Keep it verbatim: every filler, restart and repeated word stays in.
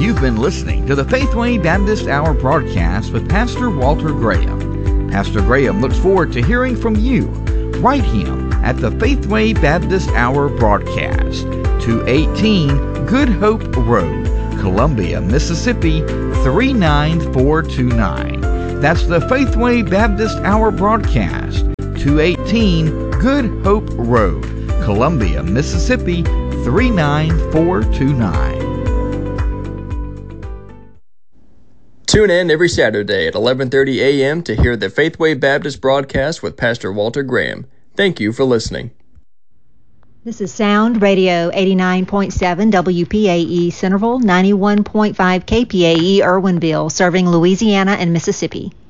You've been listening to the Faithway Baptist Hour broadcast with Pastor Walter Graham. Pastor Graham looks forward to hearing from you. Write him at the Faithway Baptist Hour broadcast, two eighteen Good Hope Road, Columbia, Mississippi, three nine four two nine. That's the Faithway Baptist Hour broadcast, two eighteen Good Hope Road, Columbia, Mississippi, three nine four two nine. Tune in every Saturday at eleven thirty a.m. to hear the Faithway Baptist broadcast with Pastor Walter Graham. Thank you for listening. This is Sound Radio eighty-nine point seven W P A E Centerville, ninety-one point five K P A E Irwinville, serving Louisiana and Mississippi.